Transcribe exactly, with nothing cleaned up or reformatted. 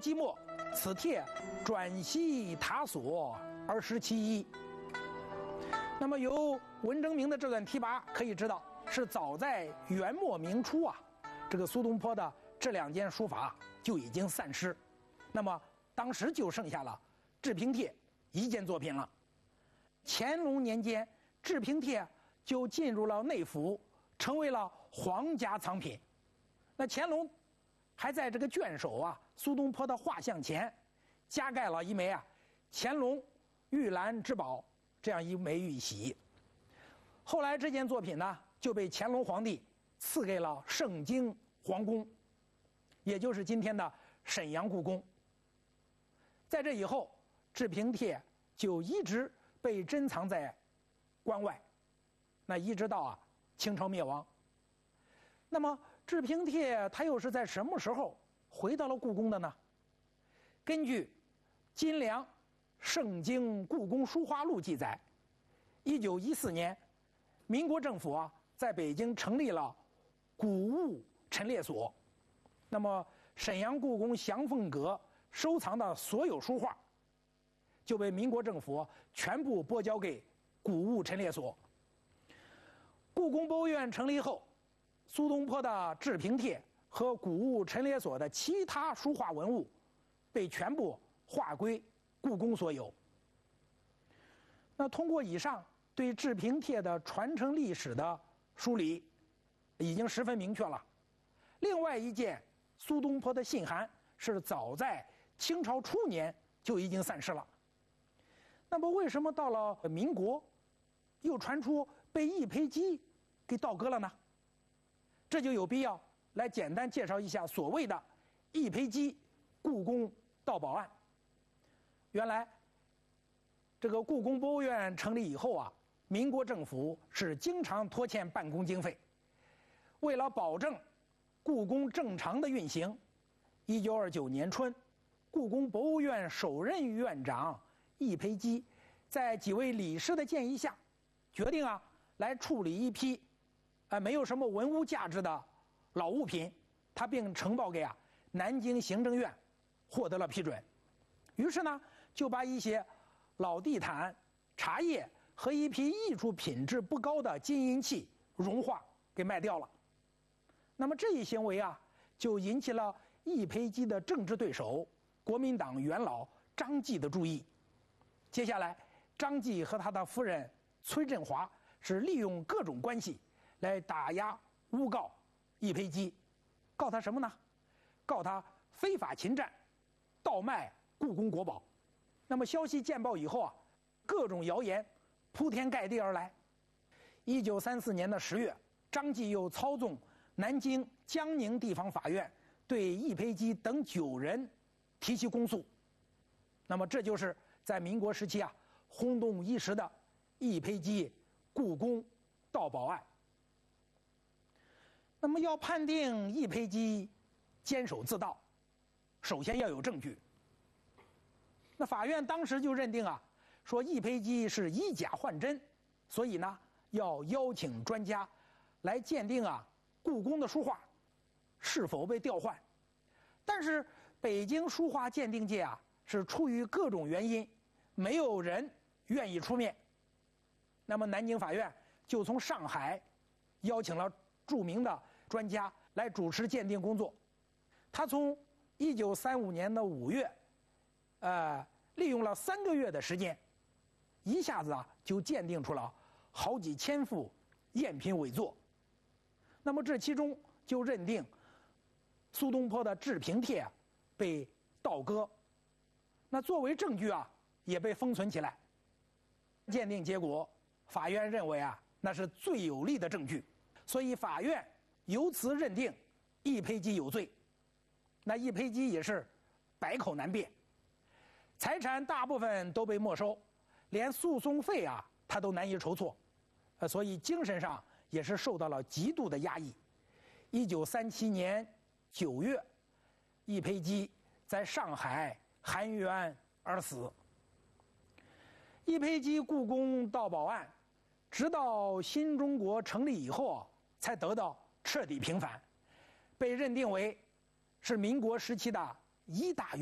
即墨，此帖转西塔所而失其一。那么由文征明的这段题跋可以知道，是早在元末明初啊，这个苏东坡的这两件书法就已经散失。那么当时就剩下了《治平帖》一件作品了。乾隆年间，《治平帖》就进入了内府，成为了皇家藏品。那乾隆还在这个卷首啊苏东坡的画像前加盖了一枚啊乾隆玉兰之宝这样一枚玉玺。后来这件作品呢就被乾隆皇帝赐给了盛京皇宫，也就是今天的沈阳故宫。在这以后，《治平帖》就一直被珍藏在关外，那一直到啊清朝灭亡。那么《治平帖》它又是在什么时候回到了故宫的呢？根据金良《盛京故宫书画录》记载，一九一四年，民国政府啊在北京成立了古物陈列所。那么沈阳故宫祥凤阁收藏的所有书画，就被民国政府全部拨交给古物陈列所。故宫博物院成立后，苏东坡的《治平帖》和古物陈列所的其他书画文物被全部划归故宫所有。那通过以上对《治平帖》的传承历史的梳理，已经十分明确了。另外一件苏东坡的信函是早在清朝初年就已经散失了。那么为什么到了民国又传出被易培基给盗割了呢？这就有必要来简单介绍一下所谓的易培基故宫盗宝案。原来这个故宫博物院成立以后啊，民国政府是经常拖欠办公经费。为了保证故宫正常的运行，一九二九年春，故宫博物院首任院长易培基在几位理事的建议下，决定啊来处理一批啊没有什么文物价值的老物品，他并呈报给啊南京行政院，获得了批准。于是呢，就把一些老地毯、茶叶和一批艺术品质不高的金银器、绒画给卖掉了。那么这一行为啊，就引起了易培基的政治对手国民党元老张继的注意。接下来，张继和他的夫人崔振华是利用各种关系来打压诬告易培基，告他什么呢？告他非法侵占、盗卖故宫国宝。那么消息见报以后啊，各种谣言铺天盖地而来。一九三四年的十月，张继又操纵南京江宁地方法院对易培基等九人提起公诉。那么这就是在民国时期啊轰动一时的易培基故宫盗宝案。那么要判定易培基监守自盗，首先要有证据。那法院当时就认定啊，说易培基是以假换真，所以呢要邀请专家来鉴定啊故宫的书画是否被调换。但是北京书画鉴定界啊是出于各种原因，没有人愿意出面。那么南京法院就从上海邀请了著名的专家来主持鉴定工作。他从一九三五年的五月，呃，利用了三个月的时间，一下子啊就鉴定出了好几千幅赝品伪作。那么这其中就认定苏东坡的《治平帖》被盗割，那作为证据啊也被封存起来。鉴定结果，法院认为啊那是最有力的证据，所以法院由此认定易培基有罪。那易培基也是百口难辩，财产大部分都被没收，连诉讼费啊他都难以筹措，呃，所以精神上也是受到了极度的压抑。一九三七年九月，易培基在上海含冤而死。易培基故宫盗宝案，直到新中国成立以后才得到彻底平反，被认定为是民国时期的一大